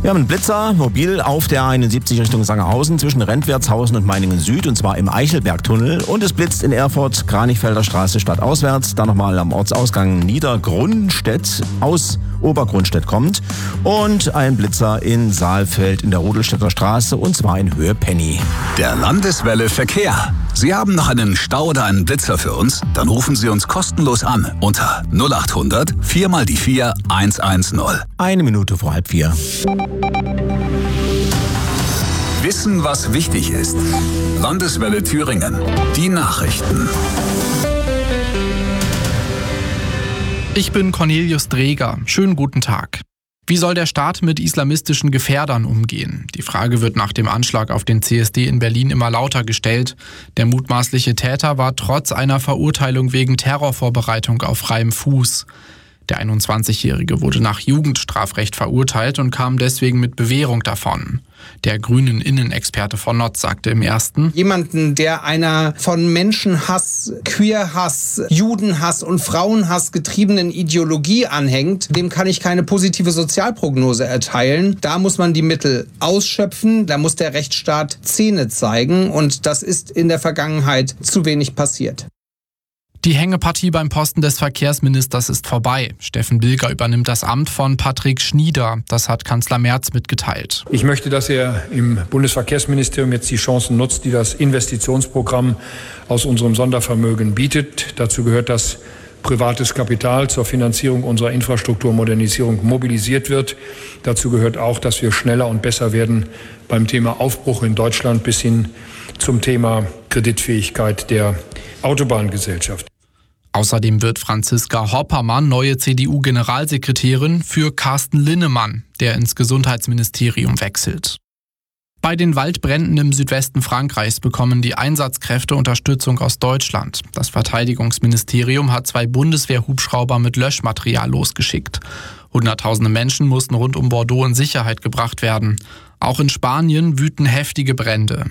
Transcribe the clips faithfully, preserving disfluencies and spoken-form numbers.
Wir haben einen Blitzer, mobil auf der einundsiebzig Richtung Sangerhausen zwischen Rentwertshausen und Meiningen Süd, und zwar im Eichelbergtunnel. Und es blitzt in Erfurt, Kranichfelder Straße stadtauswärts, dann nochmal am Ortsausgang Niedergrunstedt aus Obergrunstedt kommt. Und ein Blitzer in Saalfeld in der Rudelstädter Straße, und zwar in Höhe Penny. Der Landeswelle Verkehr. Sie haben noch einen Stau oder einen Blitzer für uns? Dann rufen Sie uns kostenlos an unter null acht hundert vier mal die vier eins eins null. Eine Minute vor halb vier. Wissen, was wichtig ist. Landeswelle Thüringen. Die Nachrichten. Ich bin Cornelius Dreger. Schönen guten Tag. Wie soll der Staat mit islamistischen Gefährdern umgehen? Die Frage wird nach dem Anschlag auf den C S D in Berlin immer lauter gestellt. Der mutmaßliche Täter war trotz einer Verurteilung wegen Terrorvorbereitung auf freiem Fuß. Der einundzwanzigjährige wurde nach Jugendstrafrecht verurteilt und kam deswegen mit Bewährung davon. Der grünen Innenexperte von Notz sagte im Ersten: Jemanden, der einer von Menschenhass, Queerhass, Judenhass und Frauenhass getriebenen Ideologie anhängt, dem kann ich keine positive Sozialprognose erteilen. Da muss man die Mittel ausschöpfen, da muss der Rechtsstaat Zähne zeigen, und das ist in der Vergangenheit zu wenig passiert. Die Hängepartie beim Posten des Verkehrsministers ist vorbei. Steffen Bilger übernimmt das Amt von Patrick Schnieder. Das hat Kanzler Merz mitgeteilt. Ich möchte, dass er im Bundesverkehrsministerium jetzt die Chancen nutzt, die das Investitionsprogramm aus unserem Sondervermögen bietet. Dazu gehört, dass privates Kapital zur Finanzierung unserer Infrastrukturmodernisierung mobilisiert wird. Dazu gehört auch, dass wir schneller und besser werden beim Thema Aufbruch in Deutschland bis hin zum Thema Kreditfähigkeit der Autobahngesellschaft. Außerdem wird Franziska Hoppermann neue C D U-Generalsekretärin für Carsten Linnemann, der ins Gesundheitsministerium wechselt. Bei den Waldbränden im Südwesten Frankreichs bekommen die Einsatzkräfte Unterstützung aus Deutschland. Das Verteidigungsministerium hat zwei Bundeswehr-Hubschrauber mit Löschmaterial losgeschickt. Hunderttausende Menschen mussten rund um Bordeaux in Sicherheit gebracht werden. Auch in Spanien wüten heftige Brände.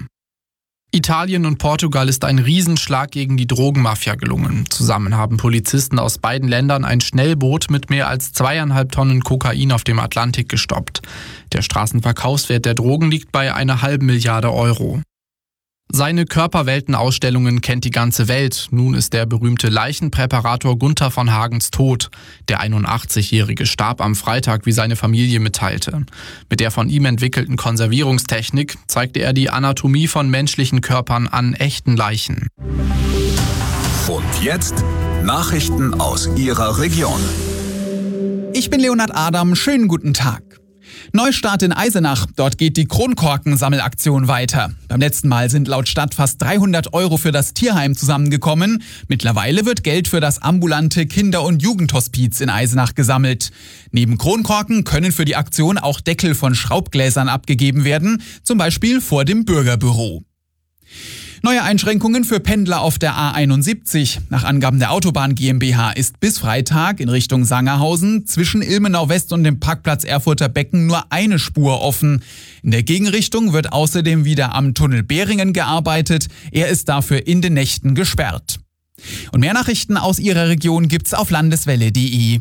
Italien und Portugal ist ein Riesenschlag gegen die Drogenmafia gelungen. Zusammen haben Polizisten aus beiden Ländern ein Schnellboot mit mehr als zweieinhalb Tonnen Kokain auf dem Atlantik gestoppt. Der Straßenverkaufswert der Drogen liegt bei einer halben Milliarde Euro. Seine Körperweltenausstellungen kennt die ganze Welt. Nun ist der berühmte Leichenpräparator Gunther von Hagens tot. Der einundachtzigjährige starb am Freitag, wie seine Familie mitteilte. Mit der von ihm entwickelten Konservierungstechnik zeigte er die Anatomie von menschlichen Körpern an echten Leichen. Und jetzt Nachrichten aus Ihrer Region. Ich bin Leonhard Adam, schönen guten Tag. Neustart in Eisenach, dort geht die Kronkorken-Sammelaktion weiter. Beim letzten Mal sind laut Stadt fast dreihundert Euro für das Tierheim zusammengekommen. Mittlerweile wird Geld für das ambulante Kinder- und Jugendhospiz in Eisenach gesammelt. Neben Kronkorken können für die Aktion auch Deckel von Schraubgläsern abgegeben werden, zum Beispiel vor dem Bürgerbüro. Neue Einschränkungen für Pendler auf der A einundsiebzig. Nach Angaben der Autobahn GmbH ist bis Freitag in Richtung Sangerhausen zwischen Ilmenau West und dem Parkplatz Erfurter Becken nur eine Spur offen. In der Gegenrichtung wird außerdem wieder am Tunnel Behringen gearbeitet. Er ist dafür in den Nächten gesperrt. Und mehr Nachrichten aus Ihrer Region gibt's auf landeswelle punkt de.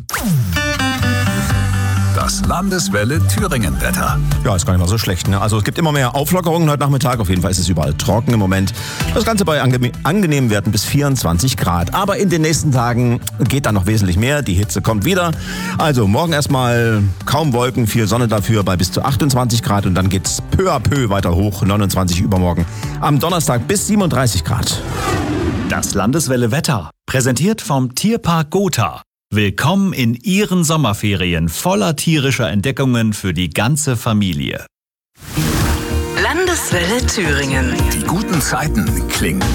Das Landeswelle Thüringen-Wetter. Ja, ist gar nicht mal so schlecht, ne? Also es gibt immer mehr Auflockerungen heute Nachmittag. Auf jeden Fall ist es überall trocken im Moment. Das Ganze bei ange- angenehmen Werten bis vierundzwanzig Grad. Aber in den nächsten Tagen geht dann noch wesentlich mehr. Die Hitze kommt wieder. Also morgen erstmal kaum Wolken, viel Sonne dafür bei bis zu achtundzwanzig Grad. Und dann geht's peu à peu weiter hoch, neunundzwanzig übermorgen. Am Donnerstag bis siebenunddreißig Grad. Das Landeswelle Wetter. Präsentiert vom Tierpark Gotha. Willkommen in Ihren Sommerferien voller tierischer Entdeckungen für die ganze Familie. Landeswelle Thüringen. Die guten Zeiten klingen